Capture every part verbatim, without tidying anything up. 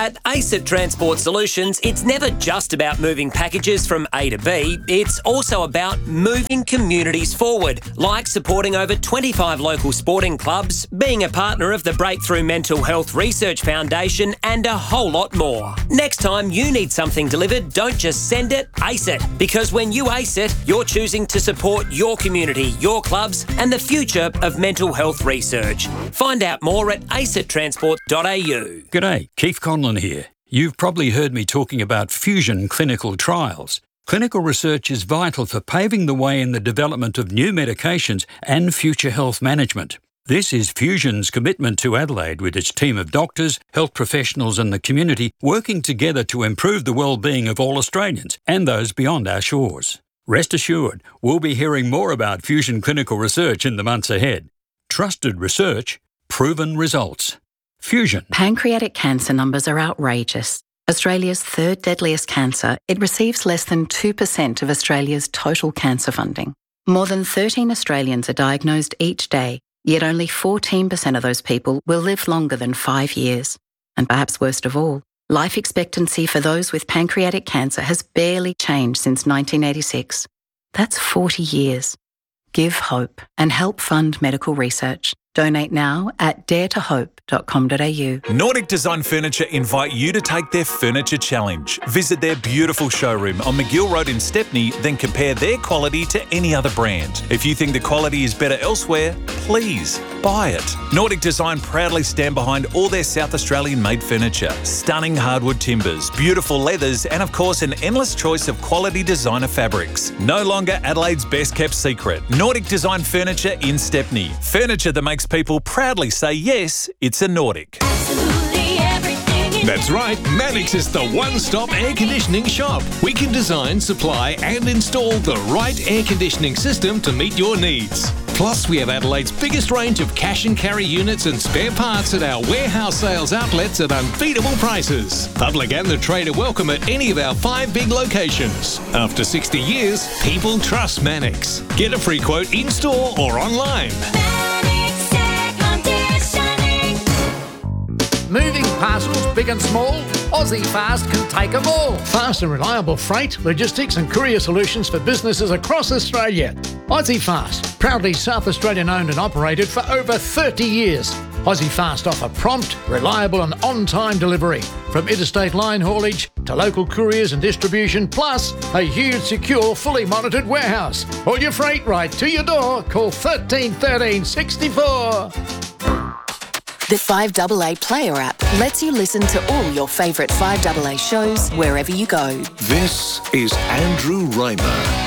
At ACET Transport Solutions, it's never just about moving packages from A to B, it's also about moving communities forward, like supporting over twenty-five local sporting clubs, being a partner of the Breakthrough Mental Health Research Foundation, and a whole lot more. Next time you need something delivered, don't just send it, ace it. Because when you ace it, you're choosing to support your community, your clubs, and the future of mental health research. Find out more at acet transport dot a u. G'day, Keith Conlon here. You've probably heard me talking about fusion clinical trials. Clinical research is vital for paving the way in the development of new medications and future health management. This is Fusion's commitment to Adelaide with its team of doctors, health professionals and the community working together to improve the well-being of all Australians and those beyond our shores. Rest assured, we'll be hearing more about fusion clinical research in the months ahead. Trusted research, proven results. Fusion. Pancreatic cancer numbers are outrageous. Australia's third deadliest cancer, it receives less than two percent of Australia's total cancer funding. More than thirteen Australians are diagnosed each day, yet only fourteen percent of those people will live longer than five years. And perhaps worst of all, life expectancy for those with pancreatic cancer has barely changed since nineteen eighty-six. That's forty years. Give hope and help fund medical research. Donate now at dare to hope dot com dot a u. Nordic Design Furniture invite you to take their Furniture Challenge. Visit their beautiful showroom on McGill Road in Stepney, then compare their quality to any other brand. If you think the quality is better elsewhere, please buy it. Nordic Design proudly stand behind all their South Australian made furniture. Stunning hardwood timbers, beautiful leathers, and of course an endless choice of quality designer fabrics. No longer Adelaide's best kept secret. Nordic Design Furniture in Stepney. Furniture that makes people proudly say yes, it's a Nordic. Absolutely everything. That's right, Mannix is the one-stop air conditioning shop. We can design, supply and install the right air conditioning system to meet your needs. Plus, we have Adelaide's biggest range of cash and carry units and spare parts at our warehouse sales outlets at unbeatable prices. Public and the trade are welcome at any of our five big locations. After sixty years, people trust Mannix. Get a free quote in-store or online. Moving parcels big and small, Aussie Fast can take them all. Fast and reliable freight, logistics and courier solutions for businesses across Australia. Aussie Fast, proudly South Australian owned and operated for over thirty years. Aussie Fast offer prompt, reliable and on-time delivery. From interstate line haulage to local couriers and distribution, plus a huge, secure, fully monitored warehouse. All your freight right to your door. Call thirteen thirteen sixty-four. The five A A Player app lets you listen to all your favourite five A A shows wherever you go. This is Andrew Raymer.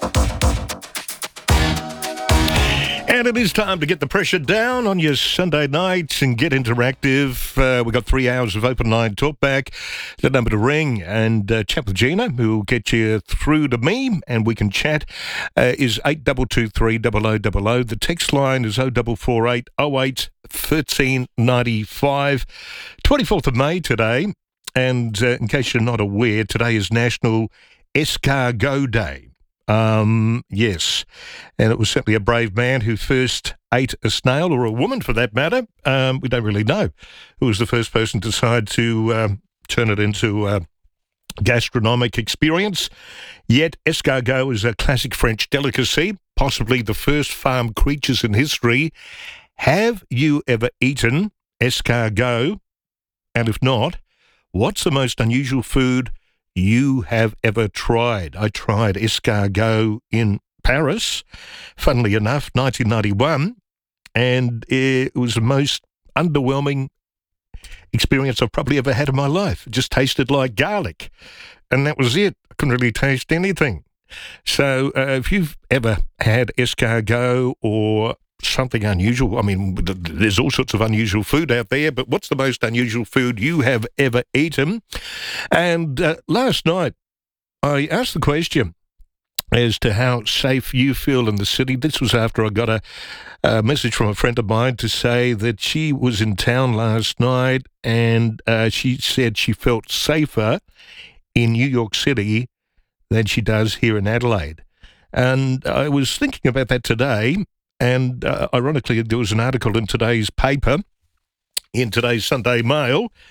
And it is time to get the pressure down on your Sunday nights and get interactive. Uh, we've got three hours of open line talkback. The number to ring and uh, chat with Gina, who will get you through to me, and we can chat, uh, is eight two two three zero zero zero zero. The text line is oh four four eight oh eight one three nine five. twenty-fourth of May today, and uh, in case you're not aware, today is National Escargot Day. Um, yes, and it was simply a brave man who first ate a snail, or a woman for that matter. Um, we don't really know who was the first person to decide to um, turn it into a gastronomic experience. Yet escargot is a classic French delicacy, possibly the first farm creatures in history. Have you ever eaten escargot? And if not, what's the most unusual food you have ever tried? I tried escargot in Paris, funnily enough, nineteen ninety-one, and it was the most underwhelming experience I've probably ever had in my life. It just tasted like garlic, and that was it. I couldn't really taste anything. So uh, if you've ever had escargot or something unusual, I mean, there's all sorts of unusual food out there, but what's the most unusual food you have ever eaten? And uh, last night, I asked the question as to how safe you feel in the city. This was after I got a, a message from a friend of mine to say that she was in town last night, and uh, she said she felt safer in New York City than she does here in Adelaide. And I was thinking about that today. And uh, ironically, there was an article in today's paper, in today's Sunday Mail,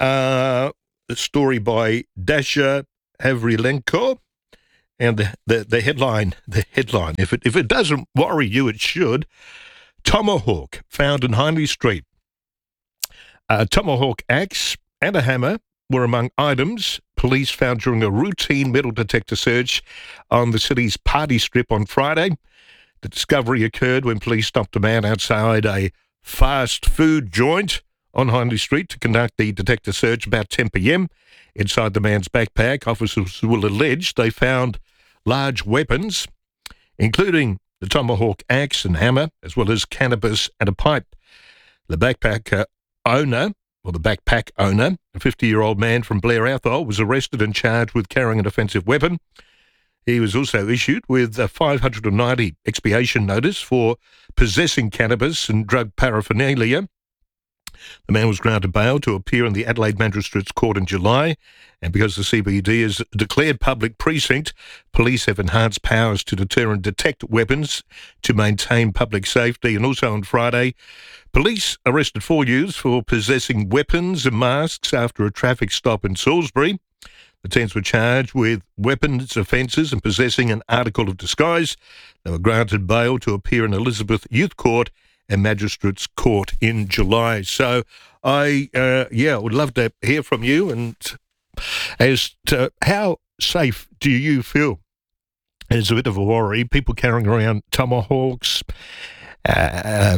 Uh, a story by Dasha Havrilenko. And the, the, the headline, the headline, if it if it doesn't worry you, it should. Tomahawk found in Hindley Street. A tomahawk axe and a hammer were among items police found during a routine metal detector search on the city's party strip on Friday. The discovery occurred when police stopped a man outside a fast food joint on Hindley Street to conduct the detector search about ten p.m. Inside the man's backpack, officers will allege they found large weapons, including the tomahawk axe and hammer, as well as cannabis and a pipe. The backpack uh, owner, or the backpack owner, a fifty-year-old man from Blair Athol, was arrested and charged with carrying an offensive weapon. He was also issued with a five hundred ninety expiation notice for possessing cannabis and drug paraphernalia. The man was granted bail to appear in the Adelaide Magistrates Court in July, and because the C B D is declared public precinct, police have enhanced powers to deter and detect weapons to maintain public safety. And also on Friday, police arrested four youths for possessing weapons and masks after a traffic stop in Salisbury. The teens were charged with weapons offences and possessing an article of disguise. They were granted bail to appear in Elizabeth Youth Court and Magistrates Court in July. So I, uh, yeah, would love to hear from you and as to how safe do you feel? It's a bit of a worry. People carrying around tomahawks, uh,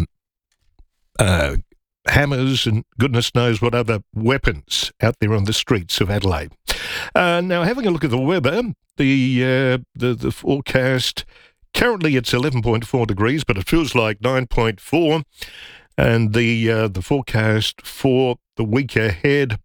uh, hammers, and goodness knows what other weapons out there on the streets of Adelaide. Uh, now, having a look at the weather, the uh, the, the forecast. Currently, it's eleven point four degrees, but it feels like nine point four. And the uh, the forecast for the week ahead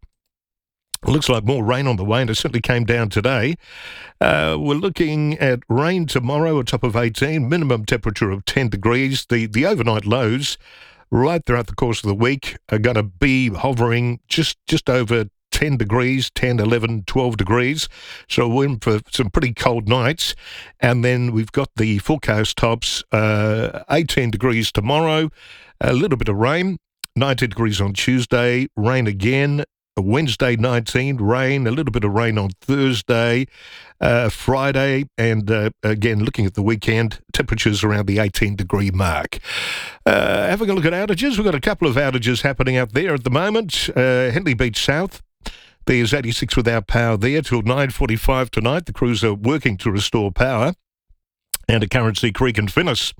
looks like more rain on the way, and it certainly came down today. Uh, we're looking at rain tomorrow, a top of eighteen, minimum temperature of ten degrees. The, the overnight lows right throughout the course of the week are going to be hovering just, just over ten degrees, ten, eleven, twelve degrees. So we're in for some pretty cold nights. And then we've got the forecast tops, uh, eighteen degrees tomorrow, a little bit of rain, nineteen degrees on Tuesday, rain again. Wednesday, nineteen, rain, a little bit of rain on Thursday, uh, Friday, and uh, again, looking at the weekend, temperatures around the eighteen degree mark. Uh, having a look at outages, we've got a couple of outages happening out there at the moment. Uh, Henley Beach South, there's eighty-six without power there till nine forty-five tonight. The crews are working to restore power. And at Currency Creek and Finnis,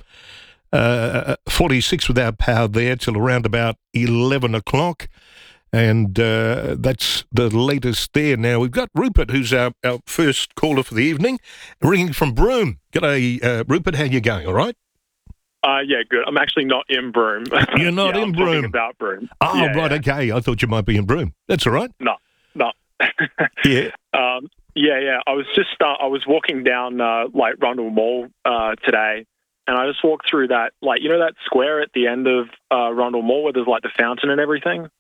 uh, forty-six without power there till around about eleven o'clock. And uh, that's the latest there. Now, we've got Rupert, who's our, our first caller for the evening, ringing from Broome. G'day, uh, Rupert. How you going? All right? Uh, yeah, good. I'm actually not in Broome. You're not yeah, in I'm Broome? talking about Broome. Oh, yeah, right, yeah. okay. I thought you might be in Broome. That's all right. No, no. Yeah. Um, yeah, yeah. I was just, uh, I was walking down, uh, like, Rundle Mall uh, today, and I just walked through that, like, you know that square at the end of uh, Rundle Mall where there's, like, the fountain and everything?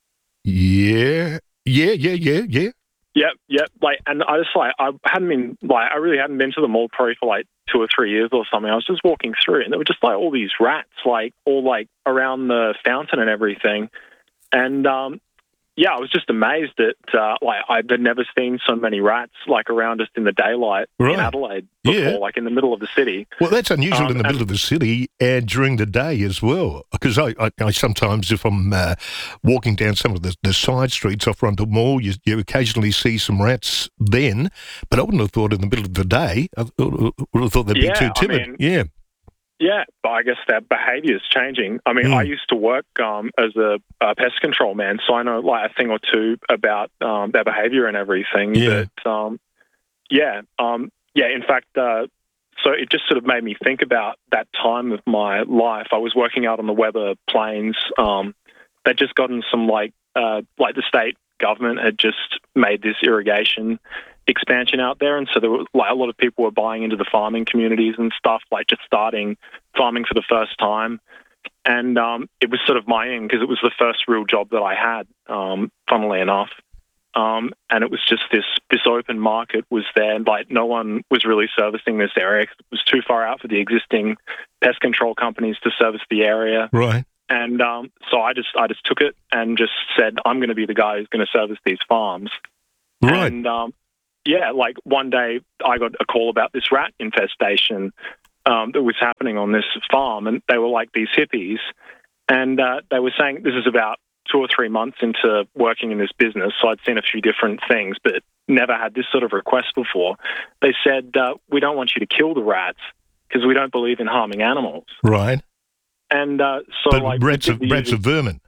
Yeah, yeah, yeah, yeah, yeah. Yep, yep. Like, and I just like I hadn't been like I really hadn't been to the mall probably for like two or three years or something. I was just walking through, and there were just like all these rats, like all like around the fountain and everything. And um, yeah, I was just amazed that uh, like I'd never seen so many rats like around us in the daylight Right. in Adelaide before, Yeah. like in the middle of the city. Well, that's unusual Um, in the middle of the city and during the day as well. Because I, I, I sometimes, if I'm uh, walking down some of the, the side streets off Rundle Mall, you, you occasionally see some rats then. But I wouldn't have thought in the middle of the day. I would have thought they'd Yeah, be too I timid. mean- yeah. Yeah, but I guess their behaviour is changing. I mean, Mm. I used to work um, as a, a pest control man, so I know like a thing or two about um, their behaviour and everything. Yeah. But um, yeah, um, yeah. In fact, uh, so it just sort of made me think about that time of my life. I was working out on the Weather Plains. Um, they'd just gotten some like uh, like the state government had just made this irrigation expansion out there, and so there were like a lot of people were buying into the farming communities and stuff, like just starting farming for the first time. And um, it was sort of my in because it was the first real job that I had, um, funnily enough. Um, and it was just this this open market was there, and like no one was really servicing this area 'cause it was too far out for the existing pest control companies to service the area. Right. And um, so I just I just took it and just said, I'm going to be the guy who's going to service these farms. Right. And um, yeah, like one day I got a call about this rat infestation um, that was happening on this farm, and they were like these hippies, and uh, they were saying this is about two or three months into working in this business, so I'd seen a few different things, but never had this sort of request before. They said, uh, we don't want you to kill the rats because we don't believe in harming animals. Right. And uh, so, but like, rats are, the rats are usual- vermin.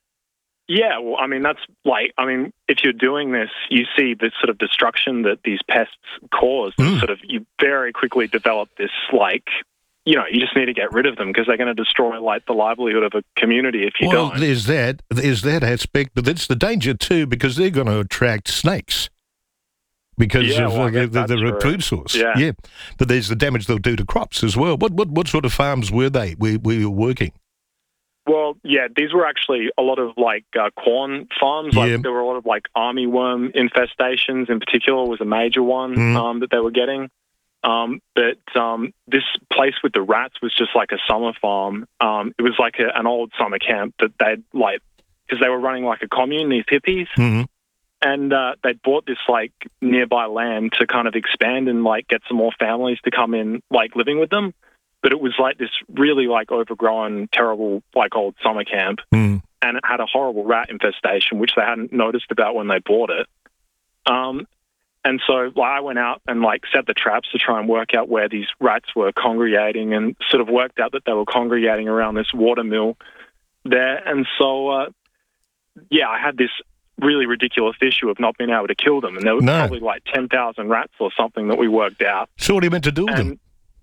Yeah, well, I mean, that's like, I mean, if you're doing this, you see the sort of destruction that these pests cause. Mm. Sort of, you very quickly develop this, like, you know, you just need to get rid of them because they're going to destroy, like, the livelihood of a community if you Well, don't. there's that. There's that aspect, but that's the danger too, because they're going to attract snakes because Yeah, of well, I uh, guess they're, that's they're a true. food source. Yeah. yeah, but there's the damage they'll do to crops as well. What what what sort of farms were they? Where, where you were working? Well, yeah, these were actually a lot of, like, uh, corn farms. Like, Yeah. there were a lot of, like, armyworm infestations in particular was a major one Mm. um, that they were getting. Um, but um, this place with the rats was just like a summer farm. Um, it was like a, an old summer camp that they'd, like, because they were running like a commune, these hippies. Mm-hmm. And uh, they'd bought this, like, nearby land to kind of expand and, like, get some more families to come in, like, living with them. But it was like this really, like, overgrown, terrible, like, old summer camp. Mm. And it had a horrible rat infestation, which they hadn't noticed about when they bought it. Um, and so like, I went out and, like, set the traps to try and work out where these rats were congregating, and sort of worked out that they were congregating around this water mill there. And so, uh, yeah, I had this really ridiculous issue of not being able to kill them. And there was No. probably, like, ten thousand rats or something that we worked out. So what are you meant to do with And- them?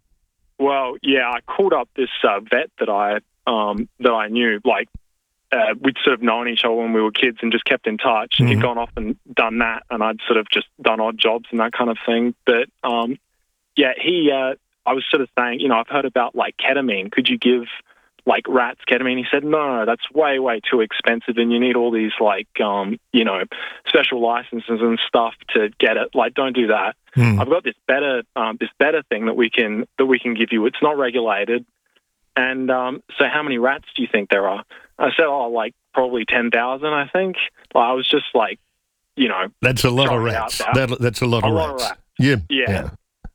Well, yeah, I called up this uh, vet that I um, that I knew. Like, uh, we'd sort of known each other when we were kids and just kept in touch. And Mhm. he'd gone off and done that, and I'd sort of just done odd jobs and that kind of thing. But um, yeah, he, uh, I was sort of saying, you know, I've heard about, like, ketamine. Could you give, like, rats ketamine? He said, no, that's way, way too expensive, and you need all these, like, um, you know, special licenses and stuff to get it. Like, don't do that. Hmm. I've got this better, um, this better thing that we can that we can give you. It's not regulated, and um, so how many rats do you think there are? I said, oh, like probably ten thousand. I think. Well, I was just like, you know, That's a lot of throwing it out rats. there. That, that's a lot A of lot of rats. rats. Yeah. Yeah.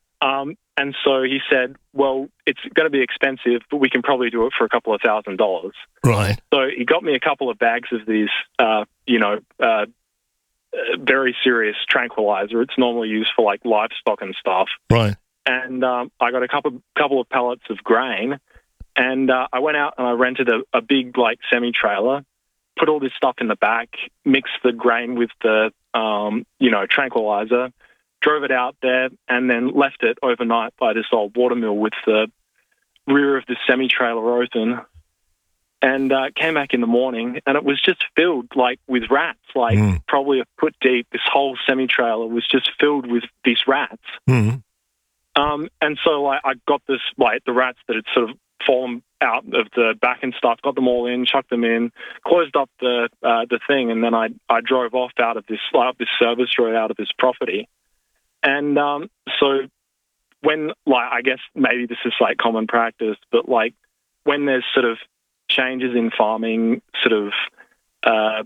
Um, and so he said, well, it's going to be expensive, but we can probably do it for a couple of thousand dollars. Right. So he got me a couple of bags of these, uh, you know, uh, uh, very serious tranquilizer. It's normally used for, like, livestock and stuff. Right. And um, I got a couple couple of pallets of grain, and uh, I went out and I rented a, a big, like, semi-trailer, put all this stuff in the back, mixed the grain with the, um, you know, tranquilizer, drove it out there, and then left it overnight by this old watermill with the rear of the semi-trailer open. And uh, came back in the morning, and it was just filled, like, with rats, like Mm. probably a foot deep. This whole semi-trailer was just filled with these rats. Mm. Um, and so, like, I got this, like, the rats that had sort of fallen out of the back and stuff, got them all in, chucked them in, closed up the uh, the thing, and then I I drove off out of this like, up this service road out of this property. And um, so when, like, I guess maybe this is, like, common practice, but, like, when there's sort of changes in farming, sort of uh,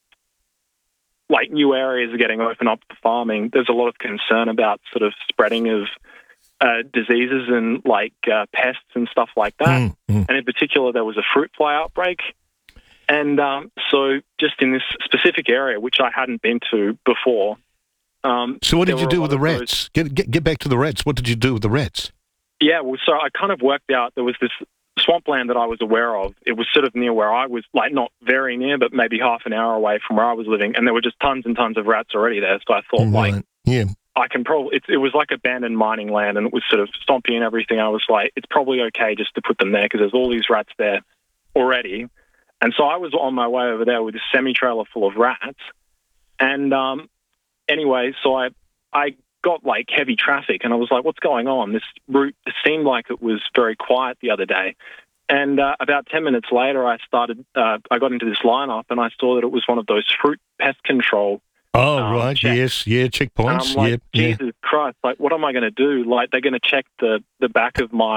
like new areas are getting opened up for farming, there's a lot of concern about sort of spreading of uh, diseases and, like, uh, pests and stuff like that. Mm. Mm. And in particular, there was a fruit fly outbreak. And um, so just in this specific area, which I hadn't been to before. Um, So what there did you were a do lot with the of those- rats? Get, get get back to the rats. What did you do with the rats? Yeah, well, so I kind of worked out there was this swampland that I was aware of. It was sort of near where I was, like, not very near, but maybe half an hour away from where I was living, and there were just tons and tons of rats already there. So I thought, like, Right. Yeah. I can probably, it, it was like abandoned mining land, and it was sort of stompy and everything. I was like, it's probably okay just to put them there because there's all these rats there already. And so I was on my way over there with a semi-trailer full of rats. And um, anyway, so I I got, like, heavy traffic, and I was like, what's going on? This route, it seemed like it was very quiet the other day. And uh, about ten minutes later, I started, uh, I got into this lineup, and I saw that it was one of those fruit pest control. Oh, Um, right. check. Yes. Yeah. And Checkpoints. I'm like, Yep. Yeah. Jesus Christ, like, what am I going to do? Like, they're going to check the, the back of my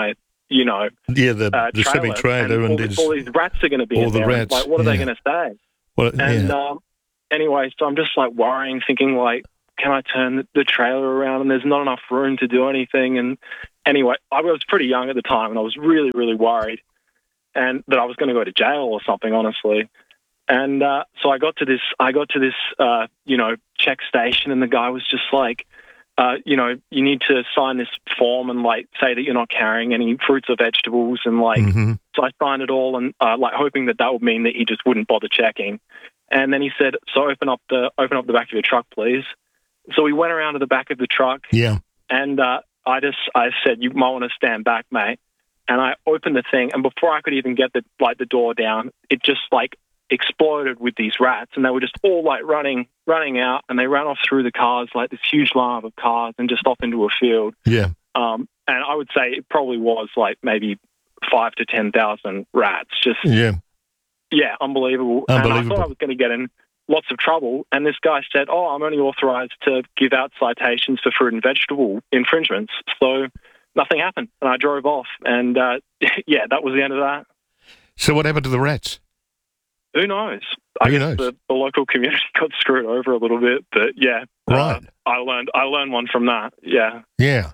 you know, Yeah, the, uh, the trailer, semi-trailer, and, and, all, it's all these rats are going to be all in the there. rats, Like, what are yeah. they going to say? well, And yeah. um, anyway, so I'm just like worrying, thinking like, can I turn the, the trailer around? And there's not enough room to do anything. And anyway, I was pretty young at the time, and I was really, really worried, and that I was going to go to jail or something, honestly. And uh, so I got to this, I got to this, uh, you know, check station, and the guy was just like, uh, you know, you need to sign this form and like say that you're not carrying any fruits or vegetables, and like, Mm-hmm. so I signed it all, and uh, like hoping that that would mean that he just wouldn't bother checking. And then he said, "So open up the open up the back of your truck, please." So we went around to the back of the truck, Yeah. and uh, I just I said, "You might want to stand back, mate." And I opened the thing, and before I could even get the like the door down, it just like exploded with these rats, and they were just all like running running out, and they ran off through the cars, like this huge line of cars, and just off into a field. Yeah. Um, and I would say it probably was like maybe five to ten thousand rats. Just Yeah. yeah, unbelievable. And I Unbelievable. thought I was going to get in lots of trouble, and this guy said, "Oh, I'm only authorised to give out citations for fruit and vegetable infringements." So nothing happened, and I drove off, and uh, yeah, that was the end of that. So what happened to the rats? Who knows? I Who guess knows? The, the local community got screwed over a little bit, but yeah, Right. uh, I learned I learned one from that. Yeah, Yeah.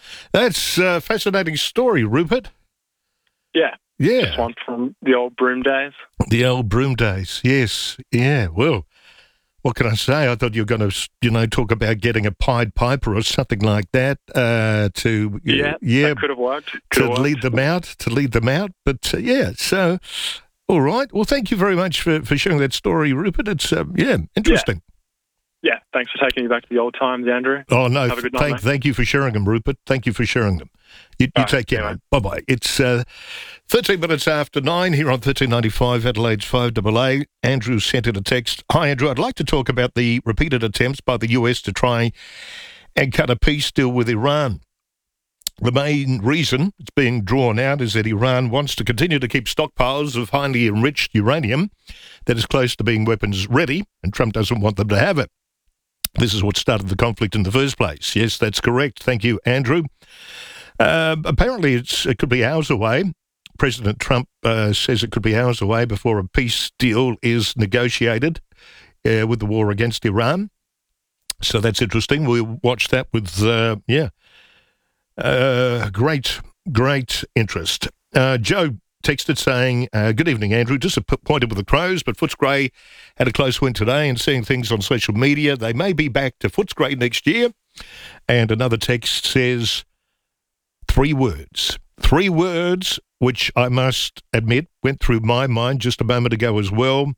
That's a fascinating story, Rupert. yeah, Yeah. just one from the old broom days. The old broom days. Yes. Yeah. Well, what can I say? I thought you were going to, you know, talk about getting a Pied Piper or something like that uh, to, Yeah, yeah, that could have worked. Could to have worked. lead them out, to lead them out. But uh, yeah, so, all right. Well, thank you very much for, for sharing that story, Rupert. It's, um, yeah, interesting. Yeah, thanks for taking me back to the old times, Andrew. Oh, no, Have a good night, thank, mate. thank you for sharing them, Rupert. Thank you for sharing them. You, you All right, take care, see you, mate. Bye-bye. It's uh, thirteen minutes after nine here on thirteen ninety-five, Adelaide's five double A. Andrew sent in a text. Hi, Andrew. I'd like to talk about the repeated attempts by the U S to try and cut a peace deal with Iran. The main reason it's being drawn out is that Iran wants to continue to keep stockpiles of highly enriched uranium that is close to being weapons ready, and Trump doesn't want them to have it. This is what started the conflict in the first place. Yes, that's correct. Thank you, Andrew. Uh, apparently, it's, it could be hours away. President Trump uh, says it could be hours away before a peace deal is negotiated uh, with the war against Iran. So that's interesting. We'll watch that with, uh, yeah, uh, great, great interest. Uh, Joe texted saying, uh, good evening, Andrew. Disappointed with the Crows, but Footscray had a close win today, and seeing things on social media, they may be back to Footscray next year. And another text says, three words. Three words, which I must admit went through my mind just a moment ago as well.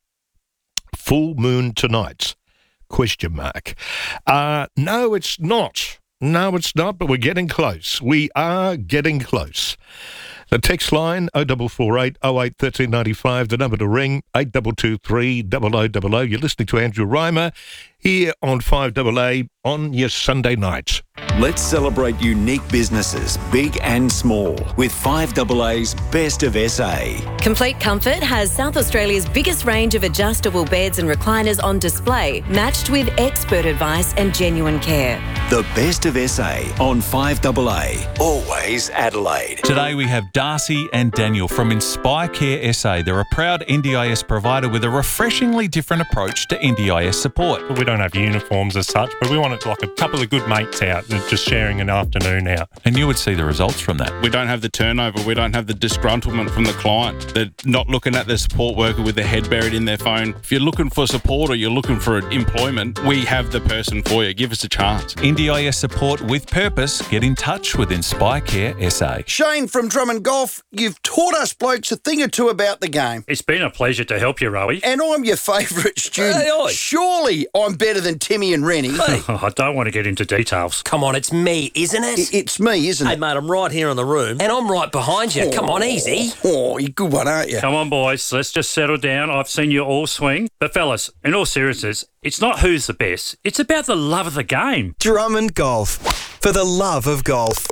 Full moon tonight? Question mark. Uh, no, it's not. No, it's not, but we're getting close. We are getting close. The text line, oh four four eight, oh eight, one three nine five, the number to ring, eight two two three, double oh double oh. You're listening to Andrew Reimer here on five double A on your Sunday nights. Let's celebrate unique businesses, big and small, with five double A's Best of S A. Complete Comfort has South Australia's biggest range of adjustable beds and recliners on display, matched with expert advice and genuine care. The Best of S A on five double A, always Adelaide. Today we have Darcy and Daniel from Inspire Care S A. They're a proud N D I S provider with a refreshingly different approach to N D I S support. We don't have uniforms as such, but we want it like a couple of good mates out and just sharing an afternoon out. And you would see the results from that. We don't have the turnover. We don't have the disgruntlement from the client. They're not looking at the support worker with their head buried in their phone. If you're looking for support or you're looking for employment, we have the person for you. Give us a chance. N D I S support with purpose. Get in touch with Inspire Care S A. Shane from Drummond Golf, you've taught us blokes a thing or two about the game. It's been a pleasure to help you, Rowie. And I'm your favourite student. Hey, oi. Surely I'm better than Timmy and Rennie. Hey. Oh, I don't want to get into details. Come on, it's me, isn't it? I- It's me, isn't Hey, it? mate, I'm right here in the room. And I'm right behind you. Come on, easy. Oh, you're a good one, aren't you? Come on, boys. Let's just settle down. I've seen you all swing. But, fellas, in all seriousness, it's not who's the best. It's about the love of the game. Drummond Golf. For the love of golf.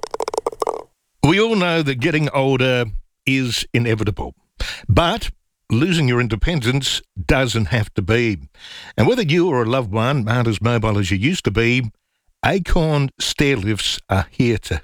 We all know that getting older is inevitable, but losing your independence doesn't have to be. And whether you or a loved one aren't as mobile as you used to be, Acorn stair lifts are here to help.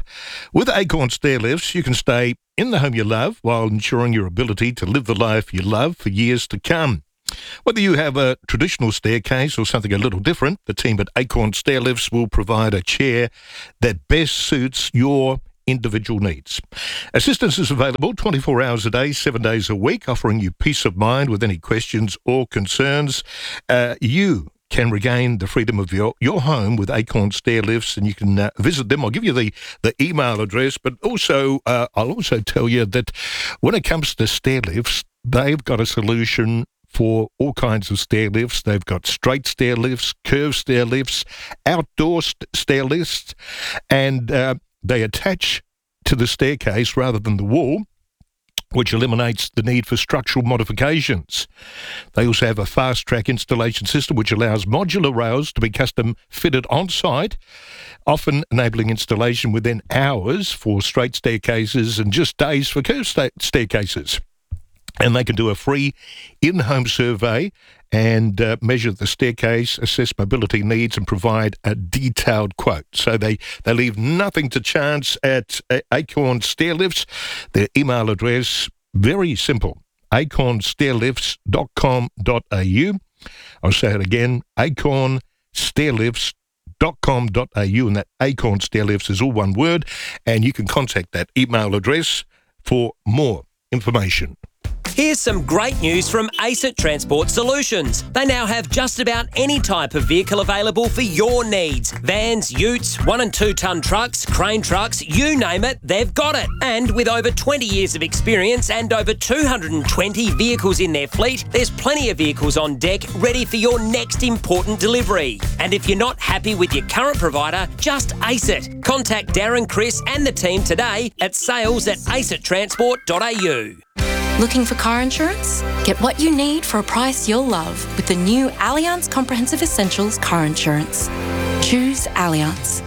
With Acorn Stair Lifts, you can stay in the home you love while ensuring your ability to live the life you love for years to come. Whether you have a traditional staircase or something a little different, the team at Acorn Stair Lifts will provide a chair that best suits your individual needs. Assistance is available twenty-four hours a day, seven days a week, offering you peace of mind with any questions or concerns. Uh, you can regain the freedom of your, your home with Acorn Stair Lifts, and you can uh, visit them. I'll give you the, the email address, but also uh, I'll also tell you that when it comes to stair lifts, they've got a solution for all kinds of stair lifts. They've got straight stair lifts, curved stair lifts, outdoor st- stair lifts, and uh, they attach to the staircase rather than the wall, which eliminates the need for structural modifications. They also have a fast-track installation system which allows modular rails to be custom fitted on-site, often enabling installation within hours for straight staircases and just days for curved sta- staircases. And they can do a free in-home survey and uh, measure the staircase, assess mobility needs, and provide a detailed quote. So they, they leave nothing to chance at uh, Acorn Stair Lifts. Their email address, very simple, acorn stair lifts dot com dot a u. I'll say it again, acorn stair lifts dot com dot a u, and that Acorn Stair Lifts is all one word, and you can contact that email address for more information. Here's some great news from ACET Transport Solutions. They now have just about any type of vehicle available for your needs. Vans, utes, one and two tonne trucks, crane trucks, you name it, they've got it. And with over twenty years of experience and over two hundred twenty vehicles in their fleet, there's plenty of vehicles on deck ready for your next important delivery. And if you're not happy with your current provider, just ace it. Contact Darren, Chris and the team today at sales at acet transport dot a u. Looking for car insurance? Get what you need for a price you'll love with the new Allianz Comprehensive Essentials car insurance. Choose Allianz.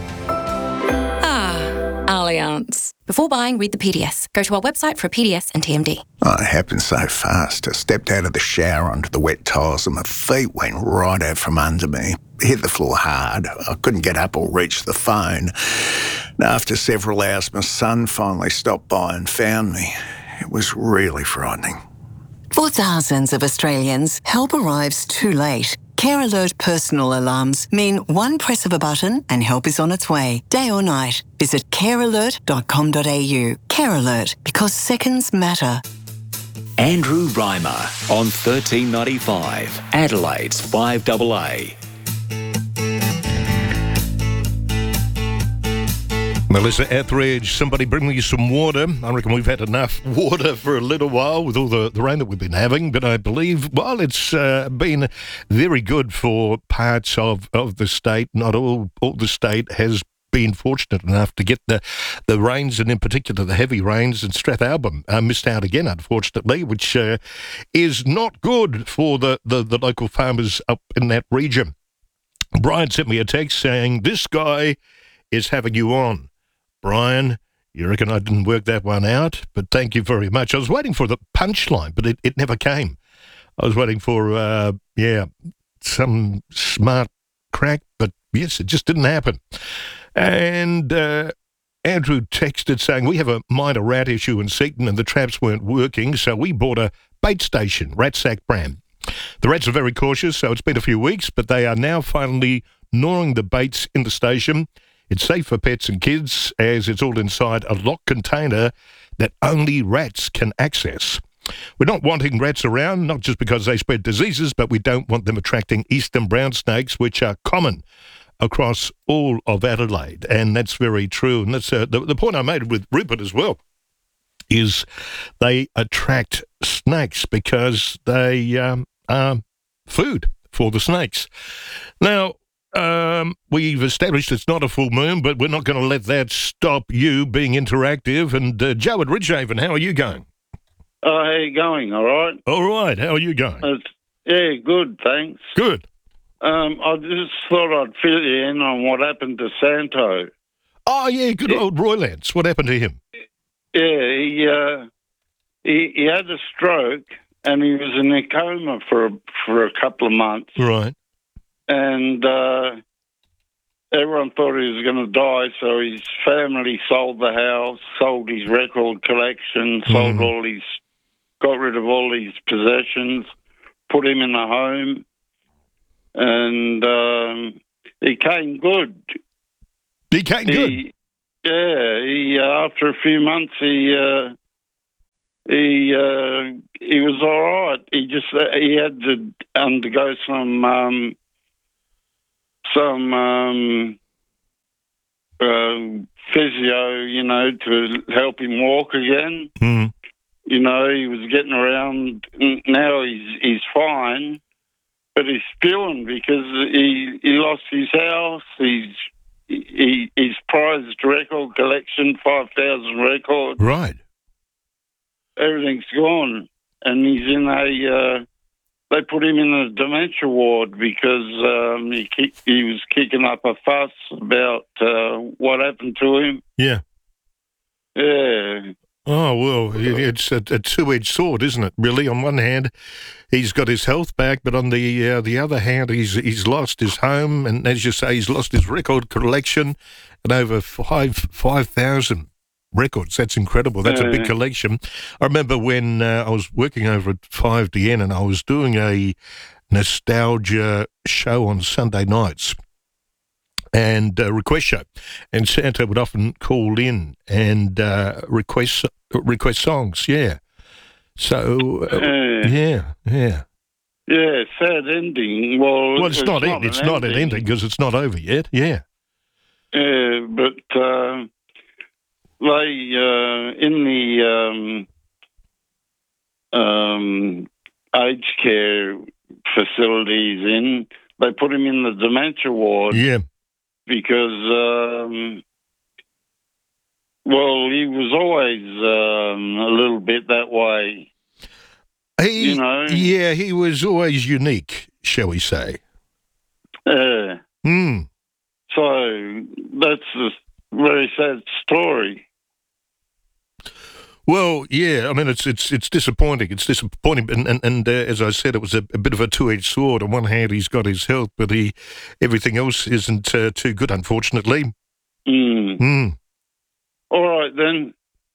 Ah, Allianz. Before buying, read the P D S. Go to our website for a P D S and T M D. Oh, it happened so fast. I stepped out of the shower onto the wet tiles and my feet went right out from under me. Hit the floor hard. I couldn't get up or reach the phone. And after several hours, my son finally stopped by and found me. It was really frightening. For thousands of Australians, help arrives too late. Care Alert personal alarms mean one press of a button and help is on its way, day or night. Visit care alert dot com dot a u. Care Alert, because seconds matter. Andrew Reimer on thirteen ninety-five, Adelaide's five A A. Melissa Etheridge, somebody bring me some water. I reckon we've had enough water for a little while with all the, the rain that we've been having, but I believe, well, it's uh, been very good for parts of, of the state. Not all, all the state has been fortunate enough to get the, the rains, and in particular the heavy rains, and Strathalbyn uh, missed out again, unfortunately, which uh, is not good for the, the, the local farmers up in that region. Brian sent me a text saying, this guy is having you on. Brian, you reckon I didn't work that one out, but thank you very much. I was waiting for the punchline, but it, it never came. I was waiting for, uh, yeah, some smart crack, but yes, it just didn't happen. And uh, Andrew texted saying, we have a minor rat issue in Seaton and the traps weren't working, so we bought a bait station, rat sack brand. The rats are very cautious, so it's been a few weeks, but they are now finally gnawing the baits in the station. It's safe for pets and kids as it's all inside a locked container that only rats can access. We're not wanting rats around, not just because they spread diseases, but we don't want them attracting eastern brown snakes, which are common across all of Adelaide. And that's very true. And that's uh, the, the point I made with Rupert as well, is they attract snakes because they um, are food for the snakes. Now, Um, we've established it's not a full moon, but we're not going to let that stop you being interactive. And uh, Joe at Ridgehaven, how are you going? Oh, how are you going? All right? All right. How are you going? It's, yeah, good, thanks. Good. Um, I just thought I'd fill you in on what happened to Santo. Oh, yeah, good yeah. old Roy Lance. What happened to him? Yeah, he, uh, he, he had a stroke and he was in a coma for, for a couple of months. Right. And uh, everyone thought he was going to die, so his family sold the house, sold his record collection, sold all his, got rid of all his possessions, put him in a home, and um, he came good. He came He- good. Yeah, he uh, after a few months, he uh, he uh, he was all right. He just uh, he had to undergo some um, some um, uh, physio, you know, to help him walk again. Mm. You know, he was getting around. Now he's he's fine, but he's spewing because he he lost his house. He's he his prized record collection, five thousand records. Right. Everything's gone, and he's in a. Uh, they put him in a dementia ward because um, he kick, he was kicking up a fuss about uh, what happened to him. Yeah. Yeah. Oh, well, it- it's a, a two-edged sword, isn't it, really? On one hand, he's got his health back, but on the uh, the other hand, he's he's lost his home, and as you say, he's lost his record collection, and over five five thousand records. That's incredible. That's a big Yeah. collection. I remember when uh, I was working over at five D N, and I was doing a nostalgia show on Sunday nights, and uh, request show, and Santa would often call in and uh, request request songs. Yeah, so uh, Yeah. yeah, yeah. Yeah, sad ending. Well, Well, it's, not, in, it's not an ending because it's not over yet. Yeah, Yeah, but uh, they uh, in the um, um, aged care facilities in they put him in the dementia ward. Yeah. Because um, well, he was always um, a little bit that way. he, You know? yeah, he was always unique, shall we say? Yeah. Hmm. So that's a very sad story. Well, yeah, I mean, it's it's it's disappointing. It's disappointing, and and, and uh, as I said, it was a, a bit of a two-edged sword. On one hand, he's got his health, but he everything else isn't uh, too good, unfortunately. Mm. Hmm. All right then.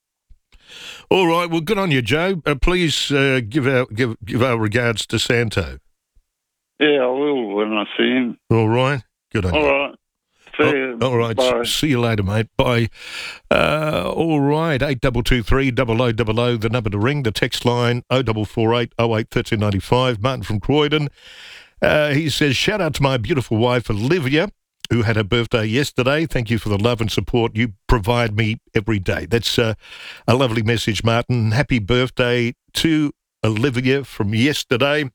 All right. Well, good on you, Joe. Uh, please uh, give our give give our regards to Santo. Yeah, I will when I see him. All right. Good on All you. right. See you. All right. Bye. See you later, mate. Bye. Uh, all right. Eight double two three double o double o. The number to ring. The text line oh double four eight oh eight thirteen ninety five. Martin from Croydon. Uh, he says, shout out to my beautiful wife Olivia, who had her birthday yesterday. Thank you for the love and support you provide me every day. That's uh, a lovely message, Martin. Happy birthday to Olivia from yesterday.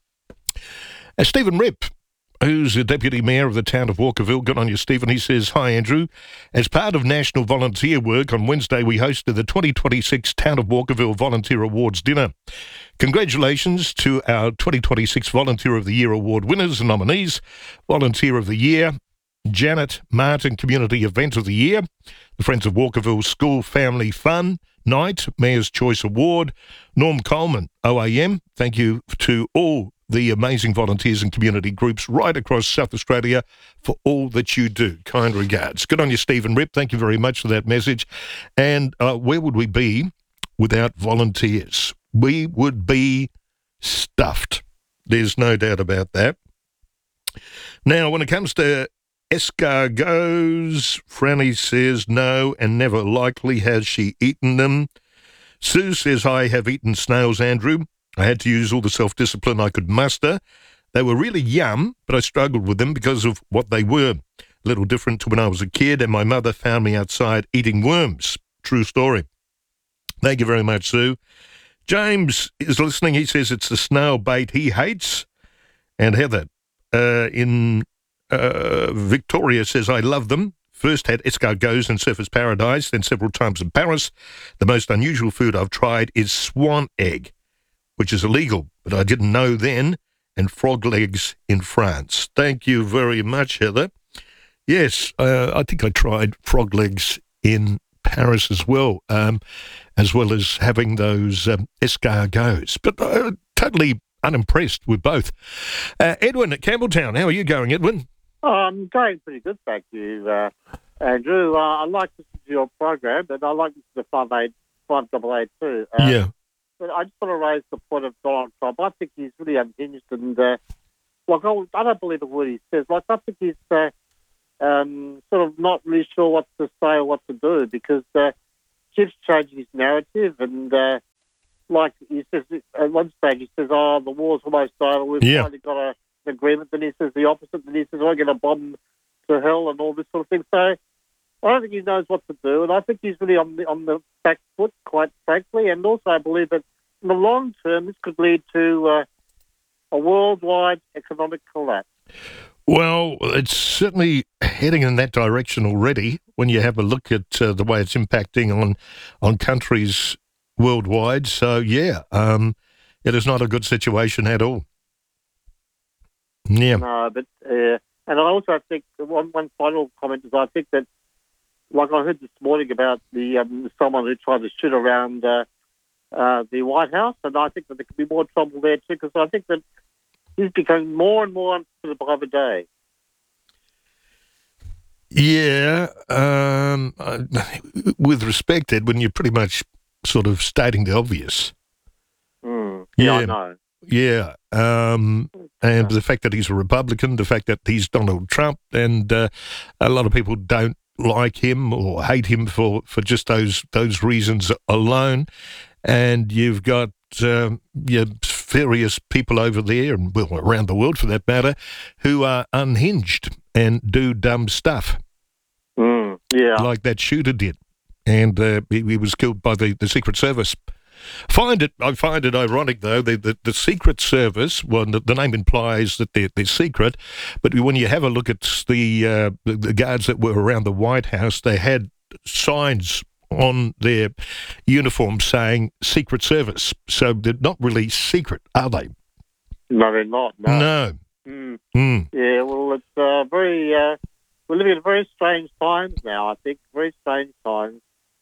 Uh, Stephen Ripp, who's the Deputy Mayor of the town of Walkerville. Good on you, Stephen. He says, hi, Andrew. As part of national volunteer work, on Wednesday we hosted the twenty twenty-six Town of Walkerville Volunteer Awards dinner. Congratulations to our twenty twenty-six Volunteer of the Year Award winners and nominees. Volunteer of the Year, Janet Martin Community Event of the Year, the Friends of Walkerville School Family Fun Night, Mayor's Choice Award, Norm Coleman, O A M. Thank you to all the amazing volunteers and community groups right across South Australia for all that you do. Kind regards. Good on you, Stephen Ripp. Thank you very much for that message. And uh, where would we be without volunteers? We would be stuffed. There's no doubt about that. Now, when it comes to escargots, Franny says no and never likely has she eaten them. Sue says, I have eaten snails, Andrew. I had to use all the self-discipline I could muster. They were really yum, but I struggled with them because of what they were. A little different to when I was a kid, and my mother found me outside eating worms. True story. Thank you very much, Sue. James is listening. He says it's the snail bait he hates. And Heather uh, in uh, Victoria says, I love them. First had escargots in Surfers Paradise, then several times in Paris. The most unusual food I've tried is swan egg, which is illegal, but I didn't know then, and frog legs in France. Thank you very much, Heather. Yes, uh, I think I tried frog legs in Paris as well, um, as well as having those um, escargots, but uh, totally unimpressed with both. Uh, Edwin at Campbelltown, how are you going, Edwin? I'm going pretty good, thank you, uh, Andrew. Uh, I like to listen to your program, and I like to listen to five eight, five double eight too. Uh, yeah. But I just want to raise the point of Donald Trump. I think he's really unhinged, and uh, like I, I don't believe a word he says. Like I think he's uh, um, sort of not really sure what to say or what to do because uh, keeps changing his narrative, and uh, like he says at one stage he says, "Oh, the war's almost over. We've Yeah. finally got a." agreement, then he says the opposite, then he says, I'm going to bomb to hell and all this sort of thing. So I don't think he knows what to do, and I think he's really on the on the back foot, quite frankly, and also I believe that in the long term this could lead to uh, a worldwide economic collapse. Well, it's certainly heading in that direction already when you have a look at uh, the way it's impacting on, on countries worldwide. So, yeah, um, it is not a good situation at all. Yeah. No, but uh, and I also think one one final comment is I think that, like I heard this morning about the um, someone who tried to shoot around uh, uh, the White House, and I think that there could be more trouble there too because I think that he's becoming more and more unsuitable by the day. Yeah, um, uh, with respect, Edwin, you're pretty much sort of stating the obvious. Mm. Yeah, I know. Yeah, um, and the fact that he's a Republican, the fact that he's Donald Trump, and uh, a lot of people don't like him or hate him for, for just those those reasons alone. And you've got um, your various people over there, and well, around the world for that matter, who are unhinged and do dumb stuff. Mm, yeah. Like that shooter did. And uh, he, he was killed by the, the Secret Service. Find it. I find it ironic, though, the, the, the Secret Service, well, the, the name implies that they're, they're secret, but when you have a look at the, uh, the, the guards that were around the White House, they had signs on their uniform saying Secret Service. So they're not really secret, are they? No, they're not. No. No. Mm. Mm. Yeah, well, it's uh, very... Uh, we're living in very strange times now, I think. Very strange times.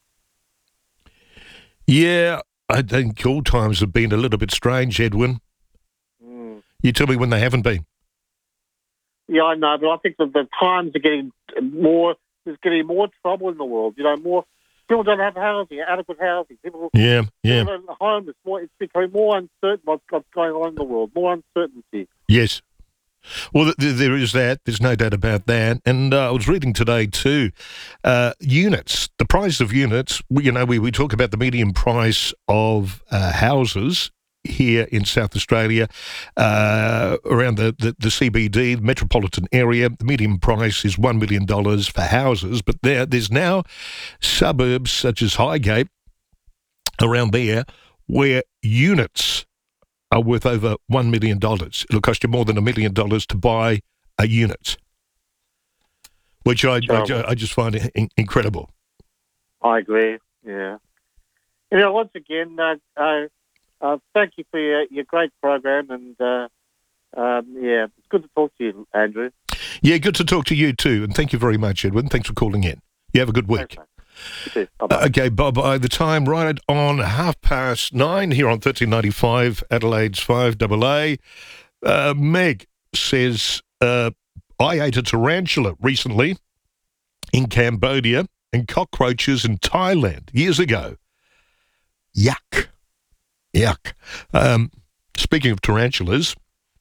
Yeah, I think all times have been a little bit strange, Edwin. Mm. You tell me when they haven't been. Yeah, I know, but I think that the times are getting more... There's getting more trouble in the world. You know, more... People don't have housing, adequate housing. People, yeah, yeah. People are homeless. More, it's becoming more uncertain what's, what's going on in the world. More uncertainty. Yes. Well, th- there is that. There's no doubt about that. And uh, I was reading today too, uh, units, the price of units. We, you know, we, we talk about the median price of uh, houses here in South Australia, uh, around the, the, the C B D, the metropolitan area. The median price is one million dollars for houses. But there, there's now suburbs such as Highgate around there where units are worth over one million dollars. It'll cost you more than a million dollars to buy a unit, which I, I, I just find in, incredible. I agree, yeah. You know, once again, uh, uh, uh, thank you for your, your great program, and uh, um, yeah, it's good to talk to you, Andrew. Yeah, good to talk to you too, and thank you very much, Edwin. Thanks for calling in. You have a good week. Okay, bye-bye. Okay, bye-bye. The time right on half past nine here on thirteen ninety-five, Adelaide's five double A. Uh, Meg says, uh, I ate a tarantula recently in Cambodia and cockroaches in Thailand years ago. Yuck. Yuck. Um, speaking of tarantulas,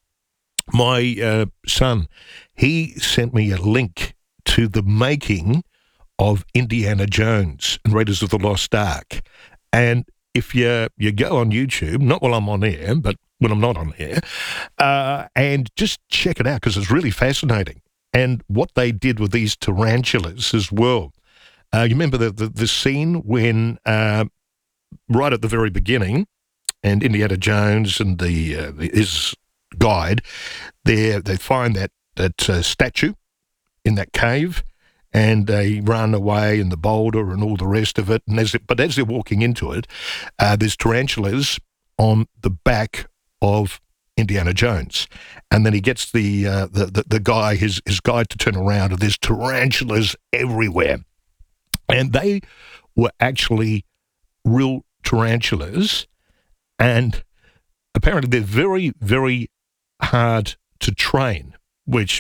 my uh, son, he sent me a link to the making of Indiana Jones and Raiders of the Lost Ark. And if you you go on YouTube, not while I'm on air, but when I'm not on air, uh, and just check it out because it's really fascinating. And what they did with these tarantulas as well. Uh, you remember the, the, the scene when, uh, right at the very beginning, and Indiana Jones and the uh, his guide, they they find that, that uh, statue in that cave, and they run away in the boulder and all the rest of it. And as it, but as they're walking into it, uh, there's tarantulas on the back of Indiana Jones, and then he gets the uh, the, the the guy, his his guide, to turn around, and there's tarantulas everywhere, and they were actually real tarantulas, and apparently they're very very hard to train, which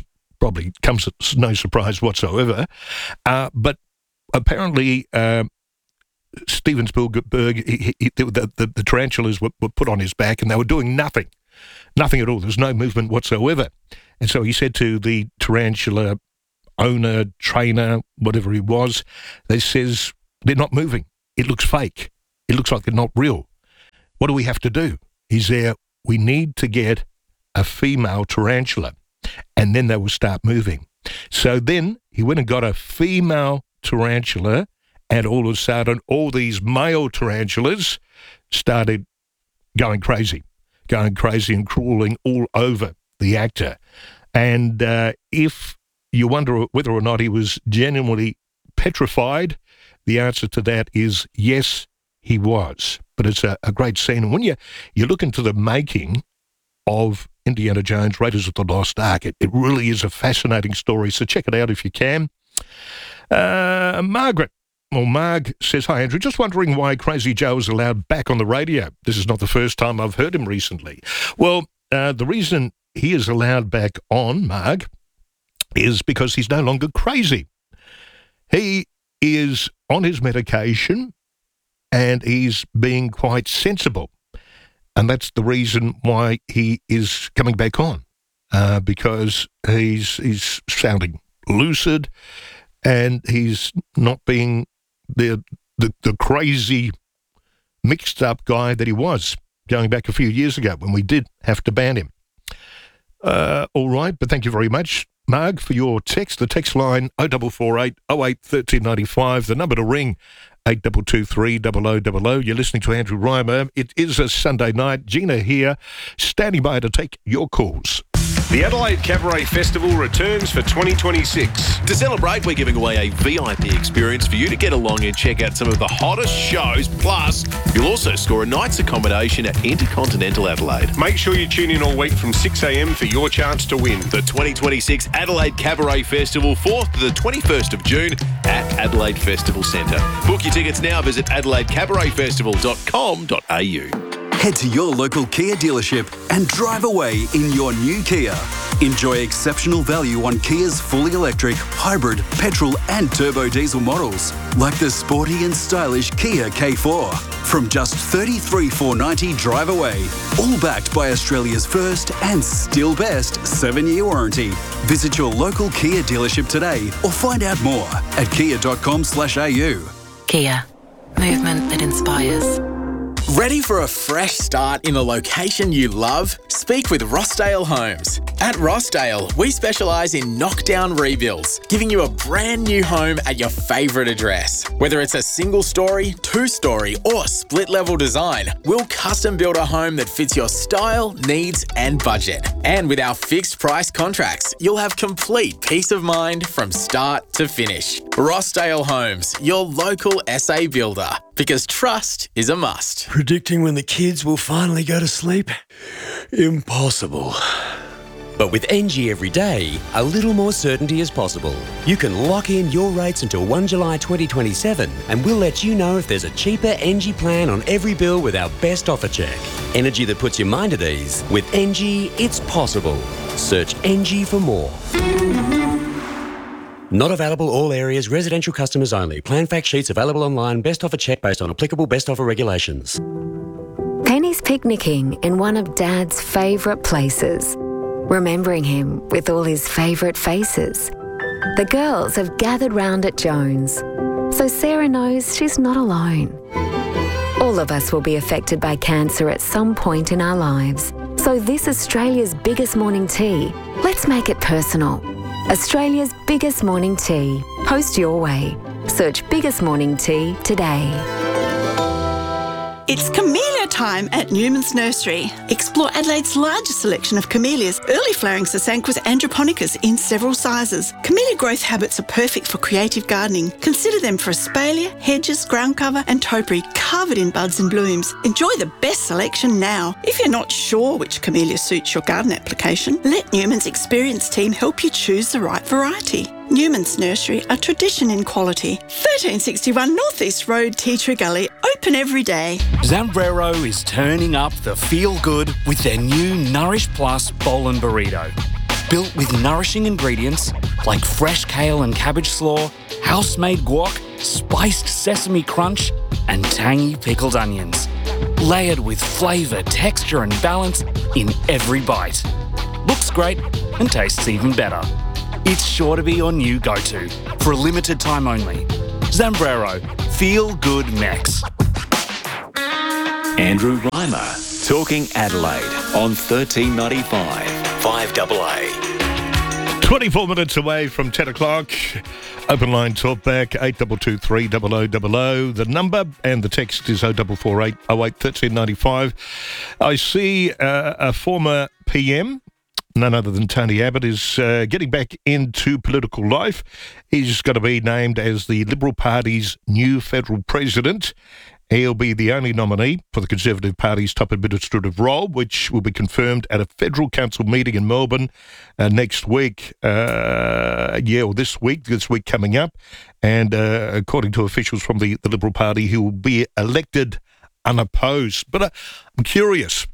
probably comes as no surprise whatsoever. Uh, but apparently, uh, Steven Spielberg, he, he, the, the, the tarantulas were, were put on his back and they were doing nothing. Nothing at all. There's no movement whatsoever. And so he said to the tarantula owner, trainer, whatever he was, they says, they're not moving. It looks fake. It looks like they're not real. What do we have to do? He's there. We need to get a female tarantula, and then they will start moving. So then he went and got a female tarantula, and all of a sudden, all these male tarantulas started going crazy, going crazy and crawling all over the actor. And uh, if you wonder whether or not he was genuinely petrified, the answer to that is yes, he was. But it's a, a great scene. And when you, you look into the making of Indiana Jones, Raiders of the Lost Ark, it, it really is a fascinating story. So check it out if you can. Uh, Margaret, or Marg, says, hi, Andrew. Just wondering why Crazy Joe is allowed back on the radio. This is not the first time I've heard him recently. Well, uh, the reason he is allowed back on, Marg, is because he's no longer crazy. He is on his medication and he's being quite sensible. And that's the reason why he is coming back on, uh, because he's he's sounding lucid and he's not being the, the the crazy, mixed-up guy that he was going back a few years ago when we did have to ban him. Uh, all right, but thank you very much, Marg, for your text. The text line oh four four eight, oh eight, one three nine five. The number to ring, eight two two three, zero zero zero zero. You're listening to Andrew Reimer. It is a Sunday night. Gina here, standing by to take your calls. The Adelaide Cabaret Festival returns for twenty twenty-six. To celebrate, we're giving away a V I P experience for you to get along and check out some of the hottest shows. Plus, you'll also score a night's accommodation at Intercontinental Adelaide. Make sure you tune in all week from six a.m. for your chance to win. The twenty twenty-six Adelaide Cabaret Festival, fourth to the twenty-first of June at Adelaide Festival Centre. Book your tickets now. Visit adelaide cabaret festival dot com dot a u. Head to your local Kia dealership and drive away in your new Kia. Enjoy exceptional value on Kia's fully electric, hybrid, petrol and turbo diesel models, like the sporty and stylish Kia K four. From just thirty-three thousand four hundred ninety dollars drive away, all backed by Australia's first and still best seven-year warranty. Visit your local Kia dealership today or find out more at kia dot com slash a u. Kia. Movement that inspires. Ready for a fresh start in a location you love? Speak with Rossdale Homes. At Rossdale, we specialise in knockdown rebuilds, giving you a brand new home at your favourite address. Whether it's a single story, two story or split level design, we'll custom build a home that fits your style, needs and budget. And with our fixed price contracts, you'll have complete peace of mind from start to finish. Rossdale Homes, your local S A builder. Because trust is a must. Predicting when the kids will finally go to sleep? Impossible. But with N G Everyday, a little more certainty is possible. You can lock in your rates until first of July twenty twenty-seven and we'll let you know if there's a cheaper N G plan on every bill with our best offer check. Energy that puts your mind at ease. With N G, it's possible. Search N G for more. Not available all areas, residential customers only. Plan fact sheets available online. Best offer check based on applicable best offer regulations. Penny's picnicking in one of Dad's favourite places, remembering him with all his favourite faces. The girls have gathered round at Jones, so Sarah knows she's not alone. All of us will be affected by cancer at some point in our lives. So this Australia's biggest morning tea, let's make it personal. Australia's biggest morning tea. Post your way. Search Biggest Morning Tea today. It's camellia time at Newman's Nursery. Explore Adelaide's largest selection of camellias, early flowering Sasanquas androponicas in several sizes. Camellia growth habits are perfect for creative gardening. Consider them for espalier, hedges, ground cover and topiary covered in buds and blooms. Enjoy the best selection now. If you're not sure which camellia suits your garden application, let Newman's experienced team help you choose the right variety. Newman's Nursery, a tradition in quality. thirteen sixty-one North East Road, Tea Tree Gully, open every day. Zambrero is turning up the feel good with their new Nourish Plus Bowl and Burrito. built with nourishing ingredients like fresh kale and cabbage slaw, house-made guac, spiced sesame crunch, and tangy pickled onions. Layered with flavour, texture and balance in every bite. Looks great and tastes even better. It's sure to be your new go-to for a limited time only. Zambrero, feel good Mex. Andrew Reimer, talking Adelaide on thirteen ninety-five, five A A. twenty-four minutes away from ten o'clock. Open line talk back, eight two two three zero zero zero zero. The number and the text is oh four four eight oh eight one three nine five. I see uh, a former P M, none other than Tony Abbott, is uh, getting back into political life. He's going to be named as the Liberal Party's new federal president. He'll be the only nominee for the Conservative Party's top administrative role, which will be confirmed at a federal council meeting in Melbourne uh, next week. Uh, yeah, or this week, this week coming up. And uh, according to officials from the, the Liberal Party, he will be elected unopposed. But uh, I'm curious,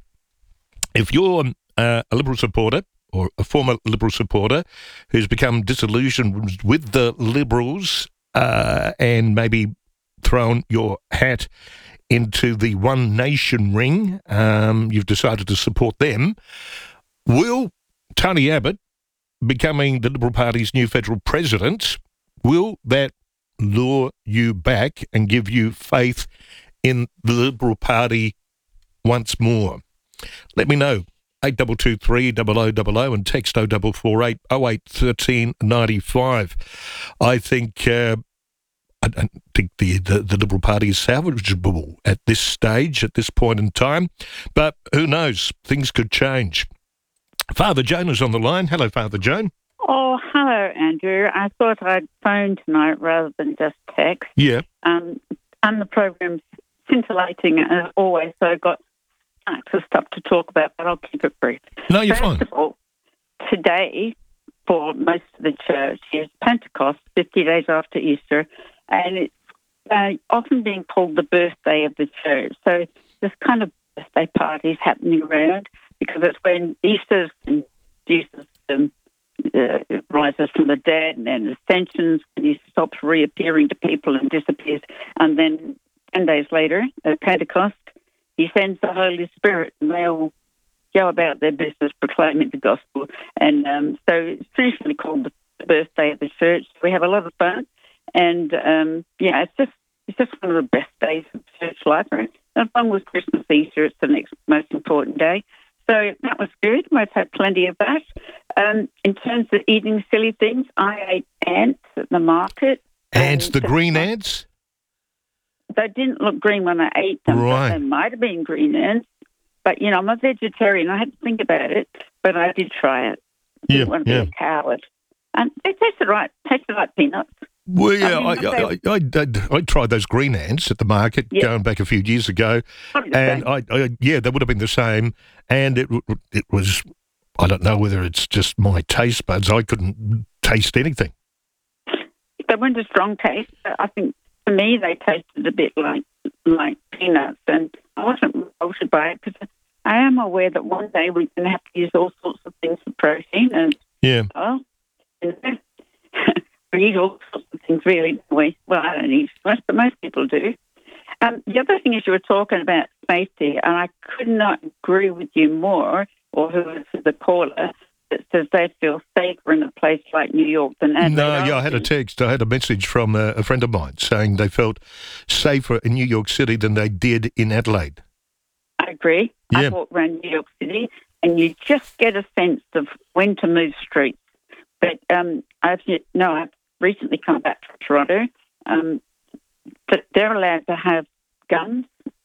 if you're uh, a Liberal supporter or a former Liberal supporter who's become disillusioned with the Liberals uh, and maybe thrown your hat into the One Nation ring, um, you've decided to support them, will Tony Abbott becoming the Liberal Party's new federal president, will that lure you back and give you faith in the Liberal Party once more? Let me know. eight two two three zero zero zero zero and text oh four four eight oh eight one three nine five. I think uh, I don't think the, the, the Liberal Party is salvageable at this stage, at this point in time, but who knows? Things could change. Father Joan is on the line. Hello, Father Joan. Oh, hello, Andrew. I thought I'd phone tonight rather than just text. Yeah. Um, and the program's scintillating as always, so I've got stacks of stuff to talk about, but I'll keep it brief. No, you're First fine. Of all, today, for most of the church, is Pentecost, fifty days after Easter, and it's uh, often being called the birthday of the church. So there's kind of birthday parties happening around because it's when Easter's and Jesus um, uh, rises from the dead, and then ascensions, and he stops reappearing to people and disappears. And then ten days later, at Pentecost, he sends the Holy Spirit, and they all go about their business proclaiming the gospel. And um, so it's traditionally called the birthday of the church. We have a lot of fun. And, um, yeah, it's just it's just one of the best days of church life. Right? And along with Christmas, Easter, it's the next most important day. So that was good. We've had plenty of that. Um, in terms of eating silly things, I ate ants at the market. Ants, the green ants? They didn't look green when I ate them. Right. But they might have been green ants. But, you know, I'm a vegetarian. I had to think about it, but I did try it. I Yeah, didn't want to yeah. be a coward. And they tasted right. Tasted like peanuts. Well, yeah, I I, mean, I, I, I, I tried those green ants at the market Yeah. going back a few years ago, Probably the and same. I, I, yeah, they would have been the same. And it, w- it was, I don't know whether it's just my taste buds. I couldn't taste anything. They weren't a strong taste. I think for me they tasted a bit like like peanuts, and I wasn't revolted by it because I am aware that one day we're going to have to use all sorts of things for protein, and Yeah. well, you know, we eat all sorts of things, really, don't we? Well, I don't eat much, but most people do. Um, the other thing is you were talking about safety, and I could not agree with you more, or who was the caller that says they feel safer in a place like New York than Adelaide. No, yeah, I had a text, I had a message from a, a friend of mine saying they felt safer in New York City than they did in Adelaide. I agree. Yeah. I walk around New York City, and you just get a sense of when to move streets. But um, I've no, I've recently come back from Toronto. Um, but they're allowed to have guns,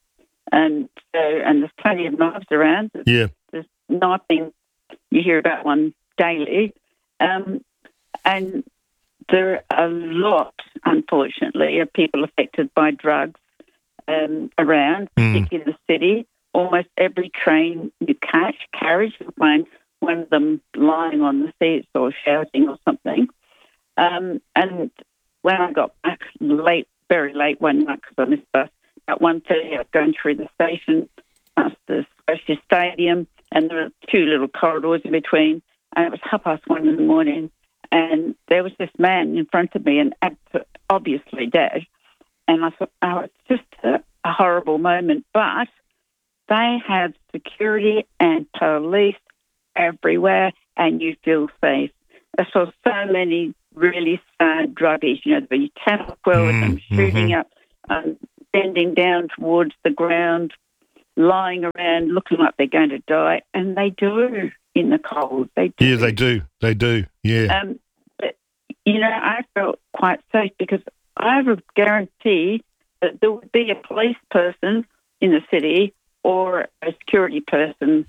and so and there's plenty of knives around. There's, Yeah. there's knifing. You hear about one daily, um, and there are a lot, unfortunately, of people affected by drugs um, around, particularly in the city. Almost every train you catch, carriage, you'll find one of them lying on the seats or shouting or something. Um, and when I got back late, very late one night because I missed the bus, at one thirty I was going through the station past the Scotia Stadium, and there are two little corridors in between, and it was half past one in the morning, and there was this man in front of me, and obviously dead. And I thought, oh, it's just a, a horrible moment. But they have security and police everywhere, and you feel safe. I saw so many really sad druggies, you know, the tennis well with them shooting mm-hmm. up, um, bending down towards the ground, lying around looking like they're going to die, and they do in the cold. They do. Yeah, they do. They do, yeah. Um, but, you know, I felt quite safe because I would guarantee that there would be a police person in the city or a security person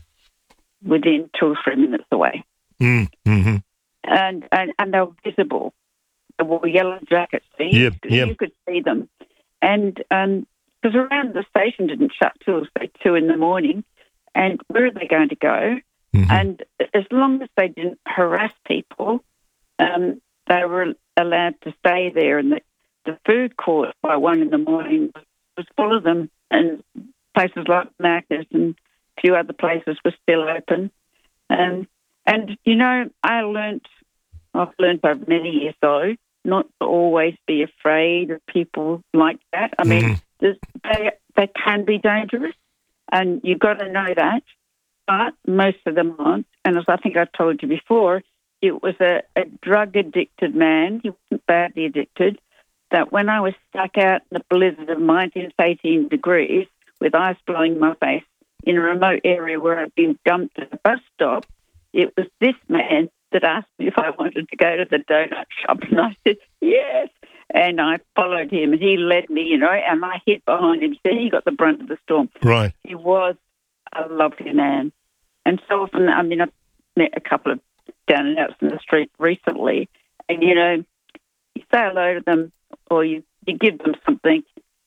within two or three minutes away. Mm, mm-hmm. And, and and they were visible. They wore yellow jackets. So you, Yep, could, yep. you could see them. And um, because around the station didn't shut till, say, two in the morning. And where are they going to go? Mm-hmm. And as long as they didn't harass people, um, they were allowed to stay there. And the, the food court by one in the morning was, was full of them. And places like Macca's and a few other places were still open. Um, and, you know, I learnt, I've learned over many years, though, not to always be afraid of people like that. I mean, Mhm. there's- they, they can be dangerous, and you've got to know that, but most of them aren't. And as I think I told you before, it was a, a drug-addicted man. He wasn't badly addicted. That when I was stuck out in the blizzard of minus eighteen degrees with ice blowing in my face in a remote area where I'd been dumped at a bus stop, it was this man that asked me if I wanted to go to the donut shop. And I said, yes. And I followed him, and he led me, you know, and I hid behind him. So he got the brunt of the storm. Right. He was a lovely man. And so often, I mean, I've met a couple of down and outs in the street recently, and, you know, you say hello to them or you, you give them something,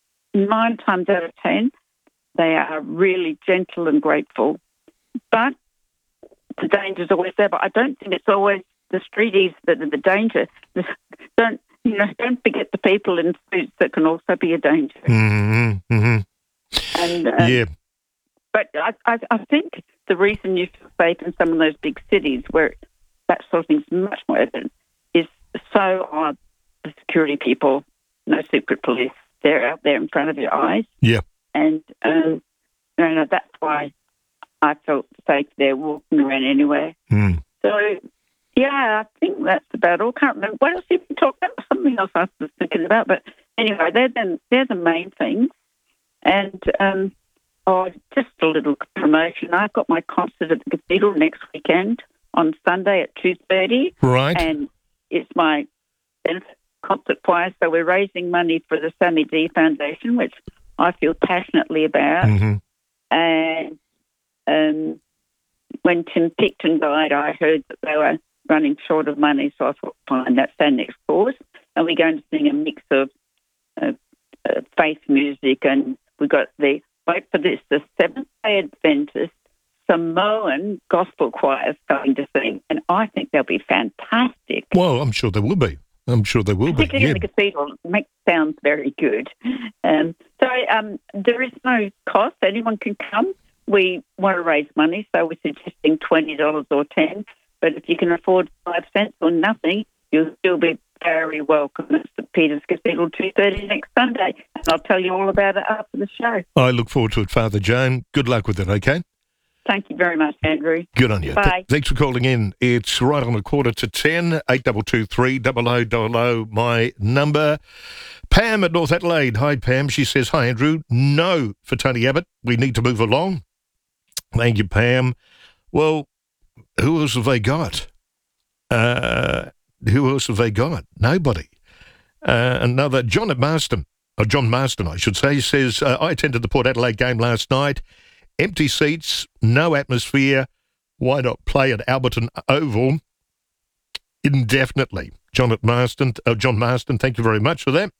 nine times out of ten, they are really gentle and grateful. But the danger's always there. But I don't think it's always the streeties that are the danger. Don't you know? Don't forget the people in suits that can also be a danger. Mm-hmm. Mm-hmm. And um, yeah. But I, I, I think the reason you feel safe in some of those big cities where that sort of thing's much more evident is so are the security people, no secret police. They're out there in front of your eyes. Yeah. And um, you know, that's why I felt safe there walking around anyway. Mm. So, yeah, I think that's about all. Can't remember. What else you can talk about? Something else I was thinking about. But anyway, they're the, they're the main things. And, um, oh, just a little promotion. I've got my concert at the Cathedral next weekend on Sunday at two thirty. Right. And it's my benefit concert choir. So we're raising money for the Sammy D Foundation, which I feel passionately about. Mm-hmm. And um, when Tim Picton died, I heard that they were running short of money, so I thought, fine, that's our next cause. And we're going to sing a mix of uh, uh, faith music, and we've got the, wait for this, the Seventh-day Adventist Samoan gospel choir is going to sing, and I think they'll be fantastic. Well, I'm sure there will be. I'm sure there will be. Particularly Yeah. in the cathedral, it makes sounds very good. Um, so um, there is no cost. Anyone can come. We want to raise money, so we're suggesting twenty dollars or ten dollars. But if you can afford five cents or nothing, you'll still be very welcome. It's at Peter's Cathedral, two thirty next Sunday. And I'll tell you all about it after the show. I look forward to it, Father Joan. Good luck with it, okay? Thank you very much, Andrew. Good on you. Bye. Th- thanks for calling in. It's right on a quarter to ten, eight two two three, double oh double oh, my number. Pam at North Adelaide. Hi, Pam. She says, hi, Andrew. No for Tony Abbott. We need to move along. Thank you, Pam. Well, who else have they got? Uh, who else have they got? Nobody. Uh, another, John at Marston, or John Marston, I should say, says, uh, I attended the Port Adelaide game last night. Empty seats, no atmosphere. Why not play at Alberton Oval indefinitely? John at Marston, uh, John Marston, thank you very much for that.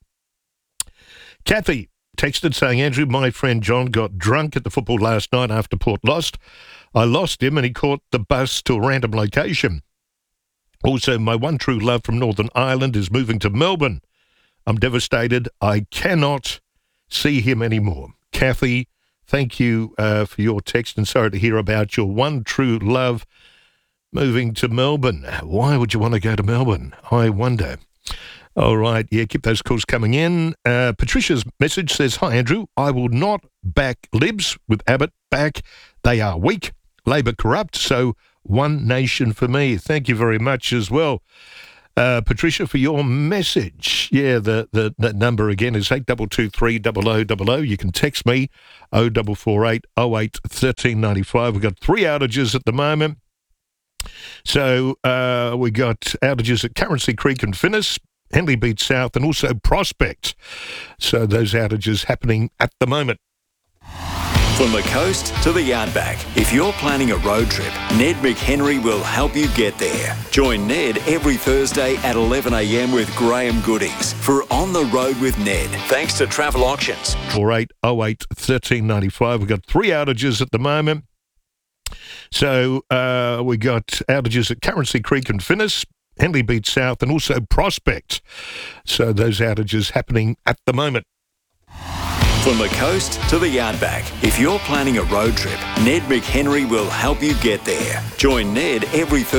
Kathy texted saying, Andrew, my friend John got drunk at the football last night after Port lost. I lost him and he caught the bus to a random location. Also, my one true love from Northern Ireland is moving to Melbourne. I'm devastated. I cannot see him anymore. Kathy, thank you uh, for your text, and sorry to hear about your one true love moving to Melbourne. Why would you want to go to Melbourne? I wonder. All right, yeah, keep those calls coming in. Uh, Patricia's message says, "Hi, Andrew. I will not back Libs with Abbott back. They are weak, Labor corrupt, so one nation for me." Thank you very much as well, uh, Patricia, for your message. Yeah, the, the, the number again is eight two two three zero zero zero zero. You can text me, oh four four eight oh eight one three nine five. We've got three outages at the moment. So uh, we got outages at Currency Creek and Finnis, Henley Beach South, and also Prospect. So those outages happening at the moment. From the coast to the Outback, if you're planning a road trip, Ned McHenry will help you get there. Join Ned every Thursday at eleven a m with Graham Goodings for On the Road with Ned, thanks to Travel Auctions. four eight oh eight one three nine five. We've got three outages at the moment. So uh, we got outages at Currency Creek and Finnis, Henley Beach South, and also Prospect. So those outages happening at the moment. From the coast to the Outback, if you're planning a road trip, Ned McHenry will help you get there. Join Ned every Thursday